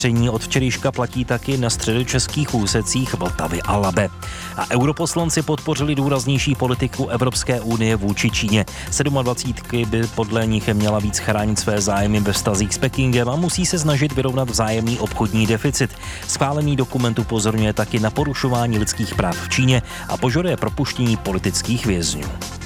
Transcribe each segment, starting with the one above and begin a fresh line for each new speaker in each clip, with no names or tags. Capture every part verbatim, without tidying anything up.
Od včerejška platí taky na středočeských úsecích Vltavy a Labe. A europoslanci podpořili důraznější politiku Evropské unie vůči Číně. sedmadvacítky by podle nich měla víc chránit své zájmy ve vztazích s Pekingem a musí se snažit vyrovnat vzájemný obchodní deficit. Schválený dokument upozorňuje taky na porušování lidských práv v Číně a požaduje propuštění politických vězňů.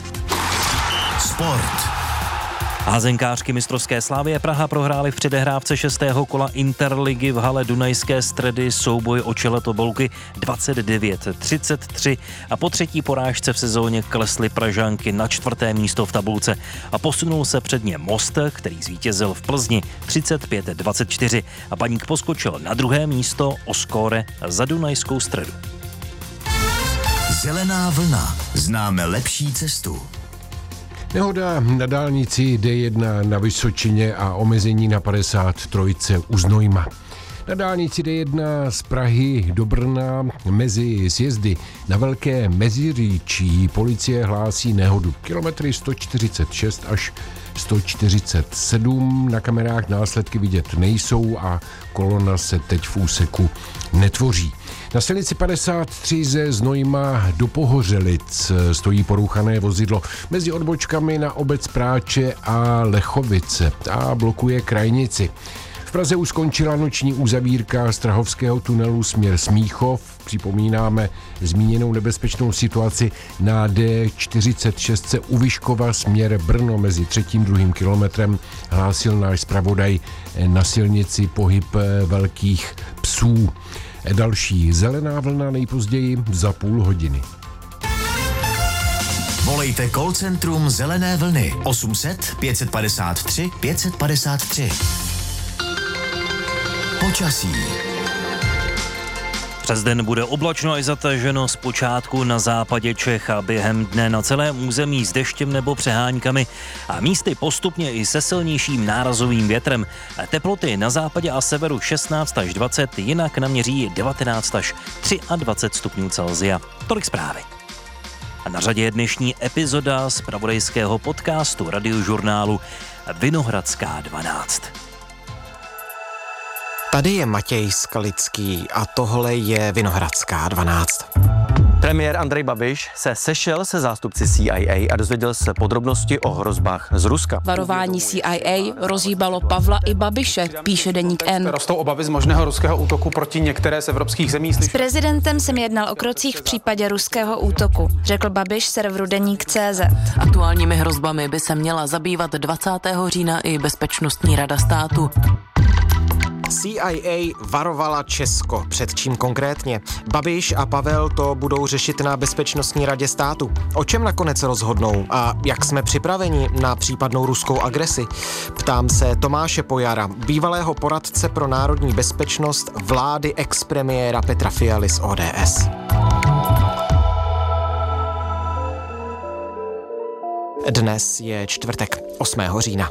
Sport.
Házenkářky mistrovské Slavie Praha prohrály v předehrávce šestého kola Interligy v hale Dunajské Stredy souboj o čeletobolky dvacet devět třicet tři a po třetí porážce v sezóně klesly Pražanky na čtvrté místo v tabulce a posunul se před ně Most, který zvítězil v Plzni třicet pět dvacet čtyři a Baník poskočil na druhé místo o skóre za Dunajskou Středu.
Zelená vlna. Známe lepší cestu.
Nehoda na dálnici D jedna na Vysočině a omezení na padesát tři u Znojma. Na dálnici D jedna z Prahy do Brna mezi sjezdy na Velké Meziříčí policie hlásí nehodu. Kilometry sto čtyřicet šest až sto čtyřicet sedm. Na kamerách následky vidět nejsou a kolona se teď v úseku netvoří. Na silnici padesát tři ze Znojma do Pohořelic stojí porouchané vozidlo mezi odbočkami na obec Práče a Lechovice a blokuje krajnici. V Praze už skončila noční uzavírka Strahovského tunelu směr Smíchov. Připomínáme zmíněnou nebezpečnou situaci na D čtyřicet šest u Vyškova směr Brno mezi třetím a druhým kilometrem. Hlásil náš zpravodaj na silnici pohyb velkých psů. Další zelená vlna nejpozději za půl hodiny.
Volejte call centrum Zelené vlny osm set pět padesát tři pět padesát tři. Počasí.
Přes den bude oblačno až zataženo zpočátku na západě Čech a během dne na celém území s deštěm nebo přeháňkami a místy postupně i se silnějším nárazovým větrem. Teploty na západě a severu šestnáct až dvacet, jinak naměří devatenáct až dvacet tři stupňů Celsia. Tolik zprávy. A na řadě je dnešní epizoda zpravodajského podcastu radiožurnálu Vinohradská dvanáct.
Tady je Matěj Skalický a tohle je Vinohradská dvanáct.
Premiér Andrej Babiš se sešel se zástupci C I A a dozvěděl se podrobnosti o hrozbách z Ruska.
Varování C I A rozhýbalo Pavla i Babiše, píše deník N.
Rostou obavy z možného ruského útoku proti některé z evropských zemí.
S prezidentem jsem jednal o krocích v případě ruského útoku, řekl Babiš serveru deník tečka cé zet.
Aktuálními hrozbami by se měla zabývat dvacátého října i Bezpečnostní rada státu.
C I A varovala Česko. Před čím konkrétně? Babiš a Pavel to budou řešit na Bezpečnostní radě státu. O čem nakonec rozhodnou a jak jsme připraveni na případnou ruskou agresi? Ptám se Tomáše Pojara, bývalého poradce pro národní bezpečnost vlády expremiéra Petra Fialy z O D S. Dnes je čtvrtek, osmého října.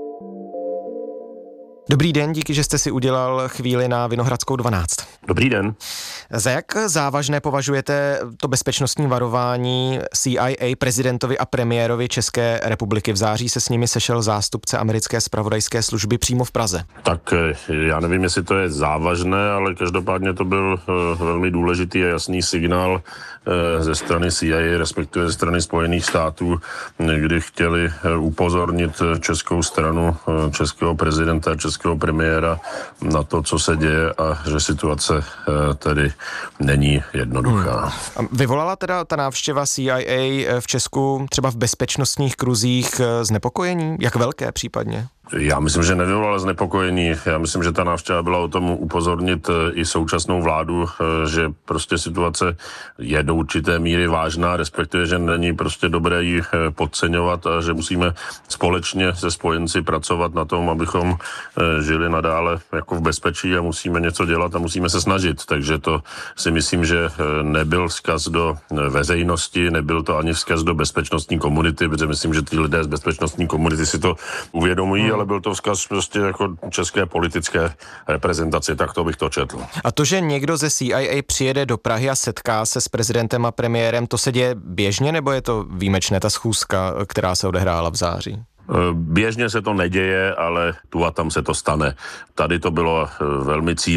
Dobrý den, díky, že jste si udělal chvíli na Vinohradskou dvanáct.
Dobrý den.
Za jak závažné považujete to bezpečnostní varování C I A prezidentovi a premiérovi České republiky? V září se s nimi sešel zástupce americké zpravodajské služby přímo v Praze.
Tak já nevím, jestli to je závažné, ale každopádně to byl velmi důležitý a jasný signál ze strany C I A, respektive ze strany Spojených států, kdy chtěli upozornit českou stranu, českého prezidenta, českého premiéra na to, co se děje a že situace tedy není jednoduchá.
Hmm. Vyvolala teda ta návštěva C I A v Česku třeba v bezpečnostních kruzích znepokojení? Jak velké případně?
Já myslím, že nevyvolala znepokojení. Já myslím, že ta návštěva byla o tom upozornit i současnou vládu, že prostě situace je do určité míry vážná, respektive, že není prostě dobré ji podceňovat a že musíme společně se spojenci pracovat na tom, abychom žili nadále jako v bezpečí a musíme něco dělat a musíme se snažit. Takže to si myslím, že nebyl vzkaz do veřejnosti, nebyl to ani vzkaz do bezpečnostní komunity, protože myslím, že ty lidé z bezpečnostní komunity si to uvědomují, ale byl to vzkaz prostě jako české politické reprezentaci, tak to bych to četl.
A to, že někdo ze C I A přijede do Prahy a setká se s prezidentem a premiérem, to se děje běžně, nebo je to výjimečné, ta schůzka, která se odehrála v září?
Běžně se to neděje, ale tu a tam se to stane. Tady to bylo velmi cílené.